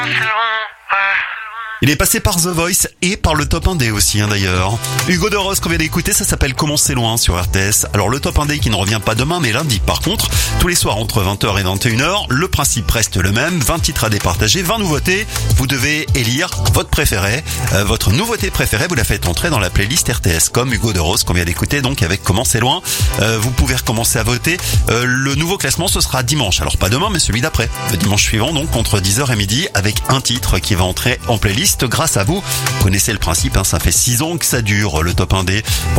Il est passé par The Voice et par le Top 1D aussi d'ailleurs. Hugo de Rose qu'on vient d'écouter, ça s'appelle Comment c'est loin sur RTS. Alors le Top 1D qui ne revient pas demain mais lundi par contre, tous les soirs entre 20h et 21h, le principe reste le même, 20 titres à départager, 20 nouveautés. Vous devez élire votre préféré, votre nouveauté préférée, vous la faites entrer dans la playlist RTS comme Hugo de Rose qu'on vient d'écouter donc avec Comment c'est loin. Vous pouvez recommencer à voter. Le nouveau classement ce sera dimanche, alors pas demain mais celui d'après, le dimanche suivant donc entre 10h et midi avec un titre qui va entrer en playlist grâce à vous. Vous connaissez le principe, ça fait 6 ans que ça dure le Top 1D.